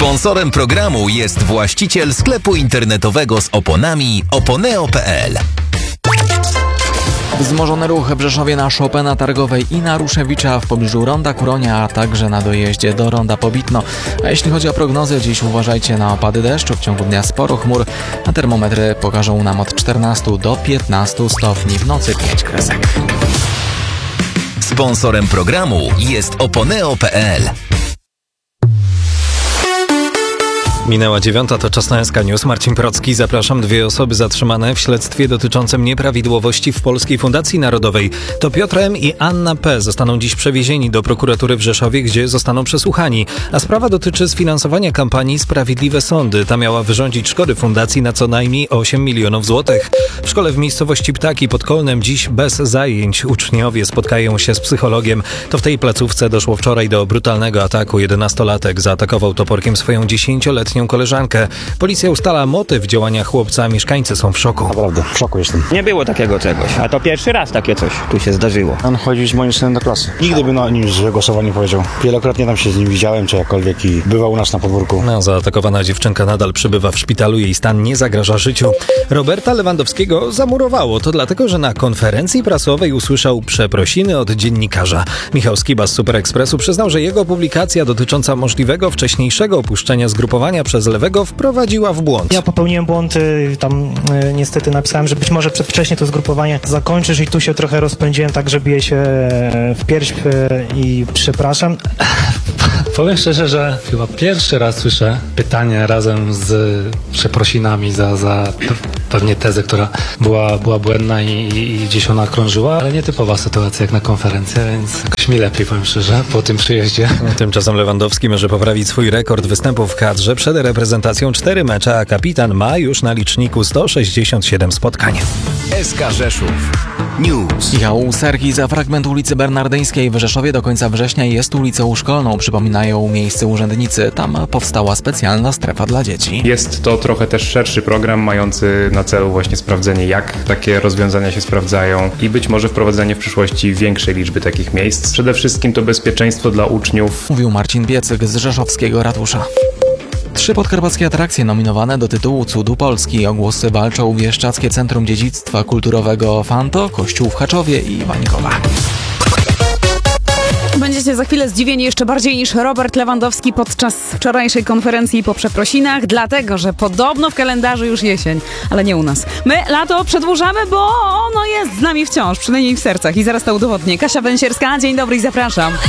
Sponsorem programu jest właściciel sklepu internetowego z oponami oponeo.pl. Wzmożony ruch w Rzeszowie na Chopina Targowej i na Ruszewicza w pobliżu Ronda Kuronia, a także na dojeździe do Ronda Pobitno. A jeśli chodzi o prognozy, dziś uważajcie na opady deszczu, w ciągu dnia sporo chmur, a termometry pokażą nam od 14 do 15 stopni, w nocy 5 kresek. Sponsorem programu jest oponeo.pl. Minęła 9, to czas na SK News. Marcin Procki, zapraszam. 2 osoby zatrzymane w śledztwie dotyczącym nieprawidłowości w Polskiej Fundacji Narodowej. To Piotr M. i Anna P. zostaną dziś przewiezieni do prokuratury w Rzeszowie, gdzie zostaną przesłuchani. A sprawa dotyczy sfinansowania kampanii Sprawiedliwe Sądy. Ta miała wyrządzić szkody fundacji na co najmniej 8 milionów złotych. W szkole w miejscowości Ptaki pod Kolnem dziś bez zajęć uczniowie spotkają się z psychologiem. To w tej placówce doszło wczoraj do brutalnego ataku. 11-latek zaatakował toporkiem swoją 10-letnią koleżankę. Policja ustala motyw działania chłopca, a mieszkańcy są w szoku. Naprawdę, w szoku jestem. Nie było takiego czegoś, a to pierwszy raz takie coś tu się zdarzyło. On chodził z moim synem do klasy. Nigdy by na nim złego słowa nie powiedział. Wielokrotnie tam się z nim widziałem, czy jakkolwiek i bywał u nas na podwórku. Zaatakowana dziewczynka nadal przebywa w szpitalu, jej stan nie zagraża życiu. Roberta Lewandowskiego zamurowało. To dlatego, że na konferencji prasowej usłyszał przeprosiny od dziennikarza. Michał Skiba z Super Expressu przyznał, że jego publikacja dotycząca możliwego wcześniejszego opuszczenia zgrupowania przez Lewego wprowadziła w błąd. Ja popełniłem błąd, tam niestety napisałem, że być może przedwcześnie to zgrupowanie zakończysz i tu się trochę rozpędziłem, tak że biję się w pierś i przepraszam. Powiem szczerze, że chyba pierwszy raz słyszę pytanie razem z przeprosinami za pewnie tezę, która była błędna i gdzieś ona krążyła, ale nietypowa sytuacja jak na konferencję, więc jakoś mi lepiej, powiem szczerze, po tym przyjeździe. Tymczasem Lewandowski może poprawić swój rekord występów w kadrze. Przed reprezentacją 4 mecze, a kapitan ma już na liczniku 167 spotkań. SK Rzeszów News. Michał Sergi, za fragment ulicy Bernardyńskiej w Rzeszowie do końca września jest ulicą Szkolną, przypominają miejscy urzędnicy. Tam powstała specjalna strefa dla dzieci. Jest to trochę też szerszy program mający na celu właśnie sprawdzenie, jak takie rozwiązania się sprawdzają i być może wprowadzenie w przyszłości większej liczby takich miejsc. Przede wszystkim to bezpieczeństwo dla uczniów. Mówił Marcin Piecyk z rzeszowskiego ratusza. 3 podkarpackie atrakcje nominowane do tytułu Cudu Polski. O głosy walczą Bieszczadzkie Centrum Dziedzictwa Kulturowego Fanto, Kościół w Chaczowie i Wańkowa. Będziecie za chwilę zdziwieni jeszcze bardziej niż Robert Lewandowski podczas wczorajszej konferencji po przeprosinach, dlatego że podobno w kalendarzu już jesień, ale nie u nas. My lato przedłużamy, bo ono jest z nami wciąż, przynajmniej w sercach i zaraz to udowodnię. Kasia Węsierska, dzień dobry i zapraszam.